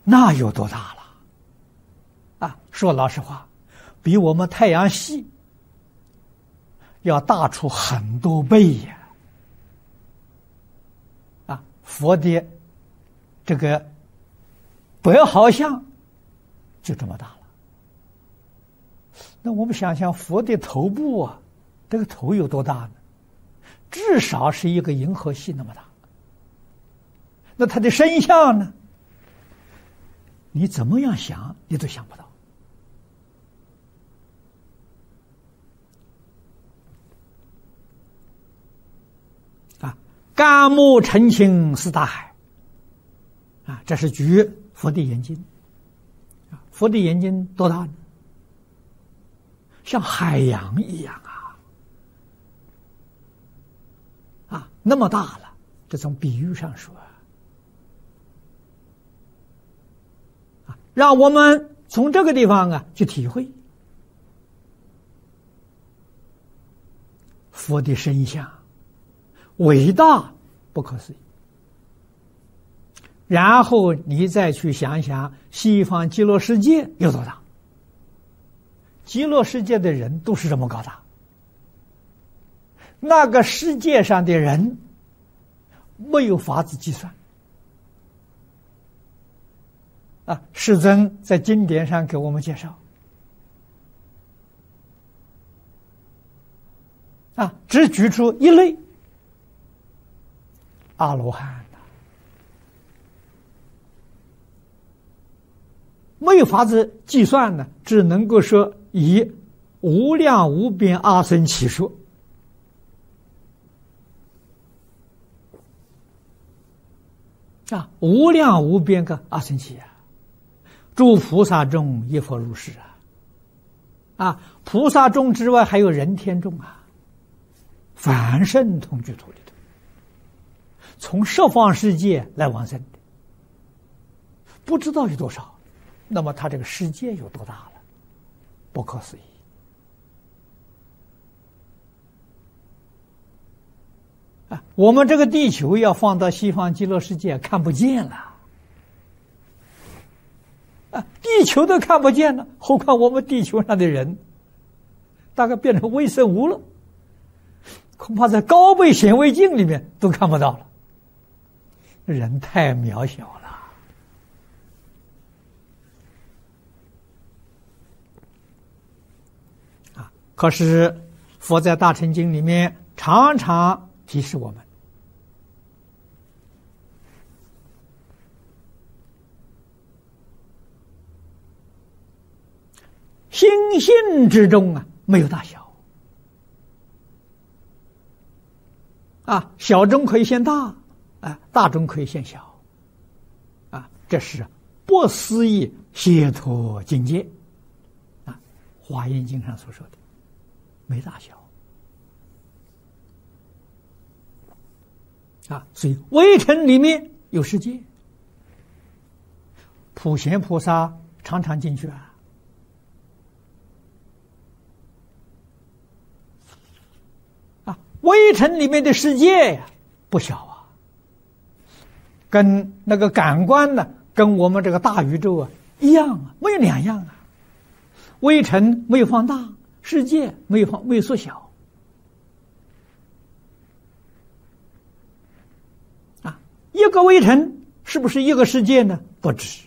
那有多大了？说老实话，比我们太阳系要大出很多倍呀！佛的这个100毫相就这么大了。那我们想想佛的头部啊，这个头有多大呢？至少是一个银河系那么大。那他的身相呢？你怎么样想，你都想不到。干木澄清是大海，这是举佛的眼睛。佛的眼睛多大呢？像海洋一样那么大了。这从比喻上说让我们从这个地方去体会佛的身相伟大不可思议。然后你再去想想西方极乐世界有多大。极乐世界的人都是这么高大，那个世界上的人没有法子计算。世尊在经典上给我们介绍只举出一类阿罗汉，没有法子计算呢，只能够说以无量无边阿僧祇说。无量无边个阿僧祇诸菩萨中一佛如是菩萨中之外还有人天中凡圣同居土里头，从十方世界来往生的，不知道有多少。那么他这个世界有多大了？不可思议。我们这个地球要放到西方极乐世界看不见了。地球都看不见了，何况我们地球上的人，大概变成微生物了，恐怕在高倍显微镜里面都看不到了。人太渺小了。可是佛在大乘经里面常常提示我们，心性之中没有大小小中可以现大大中可以现小这是不思议解脱境界华严经上所说的没大小所以微尘里面有世界，普贤菩萨常常进去微尘里面的世界不小跟那个感官呢，跟我们这个大宇宙一样没有两样微尘没有放大，世界没有缩小一个微尘是不是一个世界呢？不止，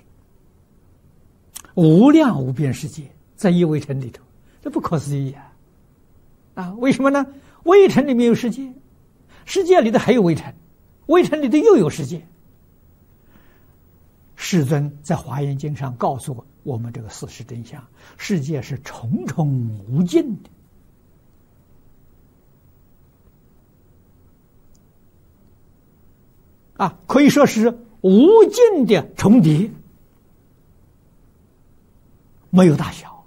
无量无边世界在一微尘里头，这不可思议为什么呢？微尘里面有世界，世界里头还有微尘，微尘里头又有世界。世尊在华严经上告诉我们这个事实真相，世界是重重无尽的可以说是无尽的重叠，没有大小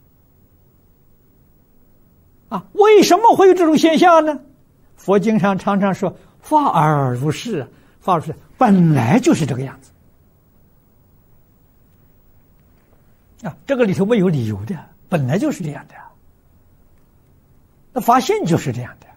为什么会有这种现象呢？佛经上常常说法而如是，法如是本来就是这个样子这个里头没有理由的，本来就是这样的那法性就是这样的